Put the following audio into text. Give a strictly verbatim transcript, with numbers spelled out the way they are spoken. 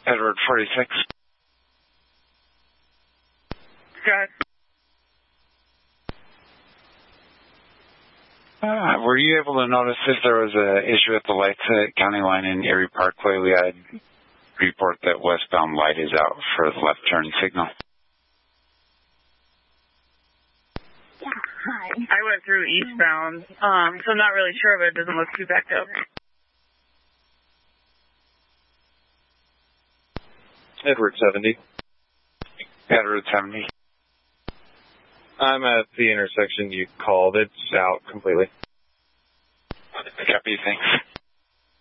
Edward forty-six. Go ahead. Uh, were you able to notice if there was an issue with the lights at County Line in Erie Parkway? We had a report that westbound light is out for the left turn signal. Yeah, hi. I went through eastbound, um, so I'm not really sure, but it doesn't look too backed up. Edward seventy. Edward seventy. I'm at the intersection you called. It's out completely. Copy, thanks.